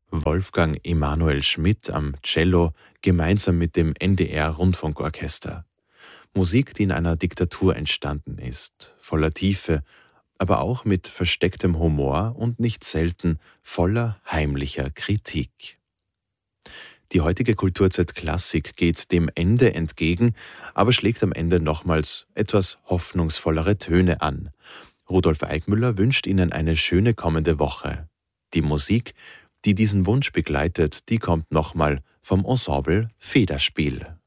Wolfgang Emanuel Schmidt am Cello gemeinsam mit dem NDR Rundfunkorchester. Musik, die in einer Diktatur entstanden ist, voller Tiefe, aber auch mit verstecktem Humor und nicht selten voller heimlicher Kritik. Die heutige Kulturzeit Klassik geht dem Ende entgegen, aber schlägt am Ende nochmals etwas hoffnungsvollere Töne an. Rudolf Eickmüller wünscht Ihnen eine schöne kommende Woche. Die Musik, die diesen Wunsch begleitet, die kommt nochmal vom Ensemble Federspiel.